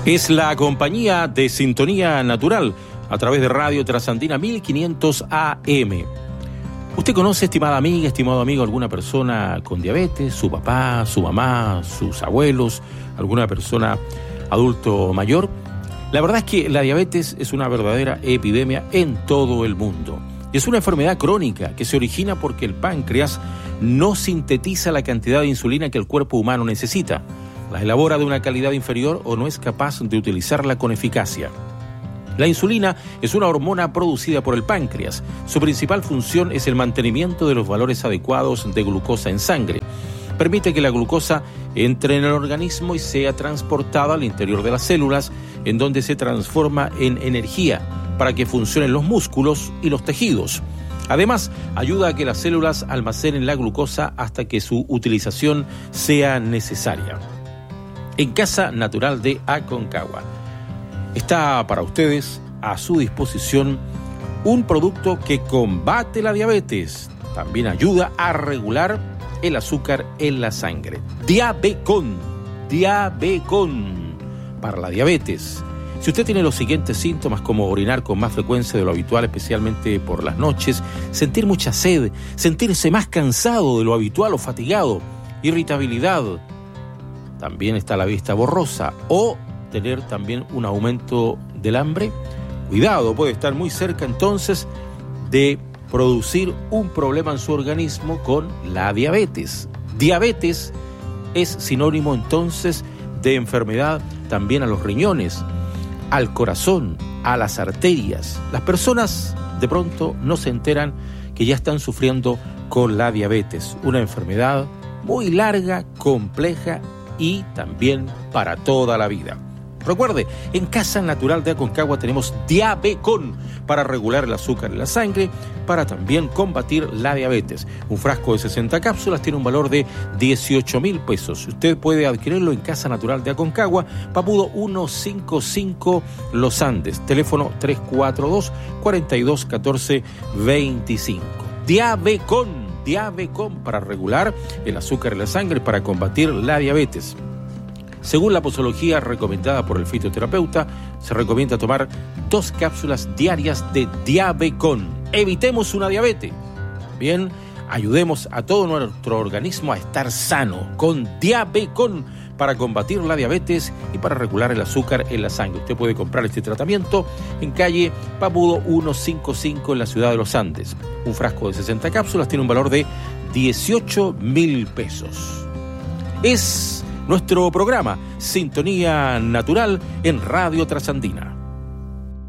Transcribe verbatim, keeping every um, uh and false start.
Es la compañía de Sintonía Natural a través de Radio Trasandina mil quinientos A M. ¿Usted conoce, estimada amiga, estimado amigo, alguna persona con diabetes? Su papá, su mamá, sus abuelos, alguna persona adulto mayor. La verdad es que la diabetes es una verdadera epidemia en todo el mundo. Es una enfermedad crónica que se origina porque el páncreas no sintetiza la cantidad de insulina que el cuerpo humano necesita. La elabora de una calidad inferior o no es capaz de utilizarla con eficacia. La insulina es una hormona producida por el páncreas. Su principal función es el mantenimiento de los valores adecuados de glucosa en sangre. Permite que la glucosa entre en el organismo y sea transportada al interior de las células, en donde se transforma en energía para que funcionen los músculos y los tejidos. Además, ayuda a que las células almacenen la glucosa hasta que su utilización sea necesaria. En Casa Natural de Aconcagua está para ustedes a su disposición un producto que combate la diabetes. También ayuda a regular el azúcar en la sangre. Diabecon, Diabecon para la diabetes. Si usted tiene los siguientes síntomas como orinar con más frecuencia de lo habitual, especialmente por las noches, sentir mucha sed, sentirse más cansado de lo habitual o fatigado, irritabilidad, también está la vista borrosa o tener también un aumento del hambre, cuidado, puede estar muy cerca entonces de producir un problema en su organismo con la diabetes. Diabetes es sinónimo entonces de enfermedad también a los riñones, al corazón, a las arterias. Las personas de pronto no se enteran que ya están sufriendo con la diabetes, una enfermedad muy larga, compleja y también para toda la vida. Recuerde, en Casa Natural de Aconcagua tenemos Diabecon para regular el azúcar en la sangre, para también combatir la diabetes. Un frasco de sesenta cápsulas tiene un valor de dieciocho mil pesos. Usted puede adquirirlo en Casa Natural de Aconcagua, Papudo ciento cincuenta y cinco Los Andes, teléfono tres cuatro dos, cuatro dos uno cuatro, dos cinco. Diabecon. Diabecon para regular el azúcar en la sangre, para combatir la diabetes. Según la posología recomendada por el fitoterapeuta, se recomienda tomar dos cápsulas diarias de Diabecon. Evitemos una diabetes. Bien, ayudemos a todo nuestro organismo a estar sano con Diabecon para combatir la diabetes y para regular el azúcar en la sangre. Usted puede comprar este tratamiento en calle Papudo ciento cincuenta y cinco en la ciudad de Los Andes. Un frasco de sesenta cápsulas tiene un valor de dieciocho mil pesos. Es nuestro programa Sintonía Natural en Radio Trasandina.